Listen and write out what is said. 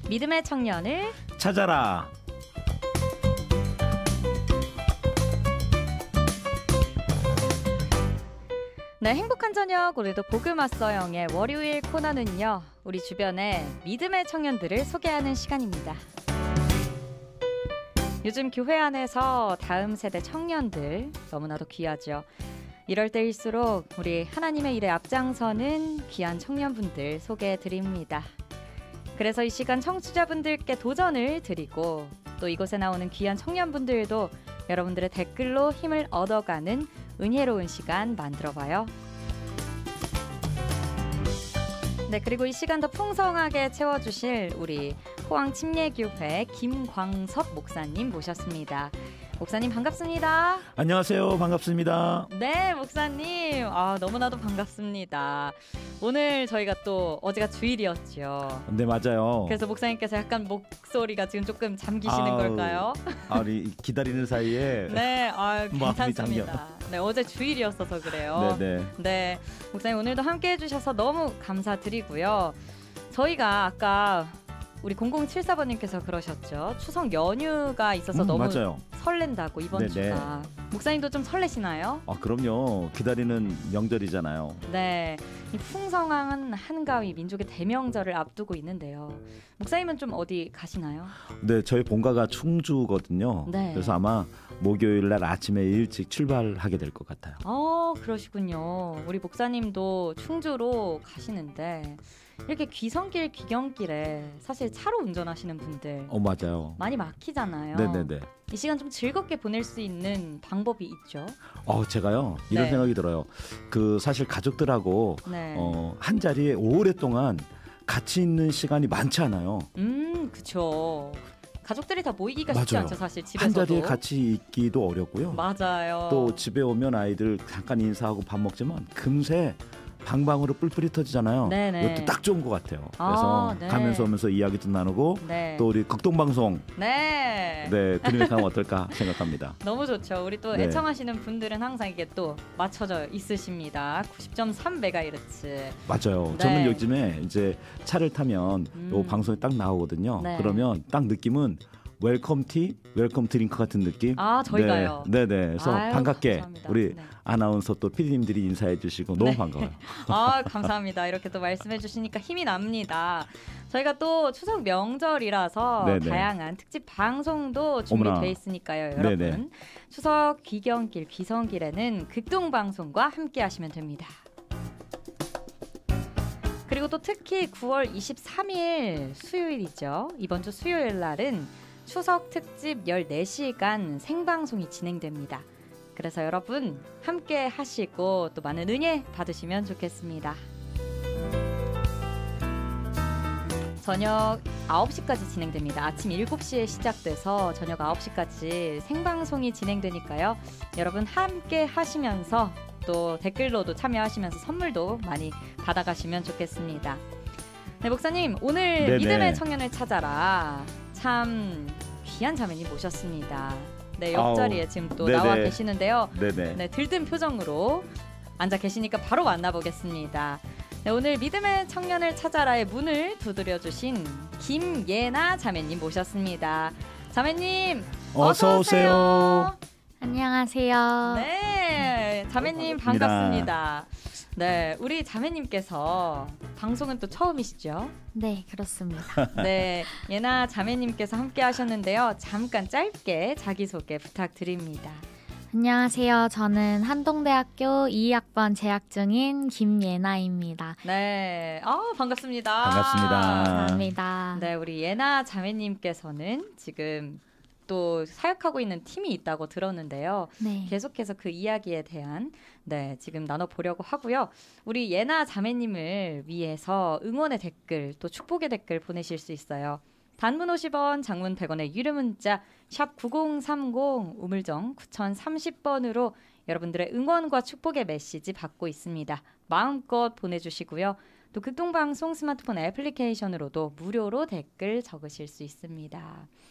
믿음의 청년을 찾아라. 네, 행복한 저녁, 오늘도 복음 왔어영의 월요일 코너는요, 우리 주변의 믿음의 청년들을 소개하는 시간입니다. 요즘 교회 안에서 다음 세대 청년들 너무나도 귀하죠. 이럴 때일수록 우리 하나님의 일에 앞장서는 귀한 청년분들 소개해드립니다. 그래서 이 시간 청취자분들께 도전을 드리고, 또 이곳에 나오는 귀한 청년분들도 여러분들의 댓글로 힘을 얻어가는 은혜로운 시간 만들어봐요. 네, 그리고 이 시간 더 풍성하게 채워주실 우리 포항침례교회 김광섭 목사님 모셨습니다. 목사님 반갑습니다. 안녕하세요. 반갑습니다. 네, 목사님. 너무나도 반갑습니다. 오늘 저희가 또 어제가 주일이었죠. 네, 맞아요. 그래서 목사님께서 약간 목소리가 지금 조금 잠기시는 걸까요? 우리 기다리는 사이에 네, 마음이 괜찮습니다. 네, 어제 주일이었어서 그래요. 네, 목사님 오늘도 함께 해주셔서 너무 감사드리고요. 저희가 아까 우리 0074번님께서 그러셨죠. 추석 연휴가 있어서 너무 맞아요. 설렌다고 이번 주가. 목사님도 좀 설레시나요? 그럼요. 기다리는 명절이잖아요. 네, 이 풍성한 한가위 민족의 대명절을 앞두고 있는데요. 목사님은 좀 어디 가시나요? 네, 저희 본가가 충주거든요. 네. 그래서 아마 목요일 날 아침에 일찍 출발하게 될 것 같아요. 그러시군요. 우리 목사님도 충주로 가시는데 이렇게 귀성길 귀경길에 사실 차로 운전하시는 분들 맞아요. 많이 막히잖아요. 네네네. 이 시간 좀 즐겁게 보낼 수 있는 방법이 있죠? 제가요 이런 생각이 들어요. 사실 가족들하고 한 자리에 오랫동안 같이 있는 시간이 많지 않아요. 그쵸. 가족들이 다 모이기가 쉽지 맞아요. 않죠, 사실 집에서도. 한 자리에 같이 있기도 어렵고요. 맞아요. 또 집에 오면 아이들 잠깐 인사하고 밥 먹지만 금세 방방으로 뿔뿔이 터지잖아요. 네네. 이것도 딱 좋은 것 같아요. 그래서 네. 가면서 오면서 이야기도 나누고 또 우리 극동방송 그림에 가면 어떨까 생각합니다. 너무 좋죠. 우리 또 애청하시는 분들은 항상 이게 또 맞춰져 있으십니다. 90.3MHz. 맞아요. 저는 요즘에 이제 차를 타면 요 방송이 딱 나오거든요. 그러면 딱 느낌은 웰컴 티, 웰컴 드링크 같은 느낌. 저희가요. 네네. 그래서 반갑게 감사합니다. 우리 아나운서 또 PD님들이 인사해 주시고 너무 반가워요. 감사합니다. 이렇게 또 말씀해 주시니까 힘이 납니다. 저희가 또 추석 명절이라서 다양한 특집 방송도 준비되어 있으니까요. 여러분. 네네. 추석 귀경길, 귀성길에는 극동방송과 함께 하시면 됩니다. 그리고 또 특히 9월 23일 수요일이죠. 이번 주 수요일 날은 추석 특집 14시간 생방송이 진행됩니다. 그래서 여러분 함께 하시고 또 많은 은혜 받으시면 좋겠습니다. 저녁 9시까지 진행됩니다. 아침 7시에 시작돼서 저녁 9시까지 생방송이 진행되니까요. 여러분 함께 하시면서 또 댓글로도 참여하시면서 선물도 많이 받아가시면 좋겠습니다. 네, 목사님 오늘 믿음의 청년을 찾아라. 참 귀한 자매님 모셨습니다. 네, 옆자리에 지금 또 나와 계시는데요. 네, 들뜬 표정으로 앉아 계시니까 바로 만나보겠습니다. 네, 오늘 믿음의 청년을 찾아라의 문을 두드려주신 김예나 자매님 모셨습니다. 자매님 어서 오세요. 안녕하세요. 네, 자매님 반갑습니다. 네, 우리 자매님께서 방송은 또 처음이시죠? 네, 그렇습니다. 네, 예나 자매님께서 함께 하셨는데요. 잠깐 짧게 자기소개 부탁드립니다. 안녕하세요. 저는 한동대학교 2학번 재학 중인 김예나입니다. 네, 반갑습니다. 감사합니다. 네, 우리 예나 자매님께서는 지금 또 사역하고 있는 팀이 있다고 들었는데요. 계속해서 그 이야기에 대한 지금 나눠보려고 하고요. 우리 예나 자매님을 위해서 응원의 댓글 또 축복의 댓글 보내실 수 있어요. 단문 50원, 장문 100원의 유료 문자 샵 9030 우물정 9030번으로 여러분들의 응원과 축복의 메시지 받고 있습니다. 마음껏 보내주시고요. 또 극동방송 스마트폰 애플리케이션으로도 무료로 댓글 적으실 수 있습니다.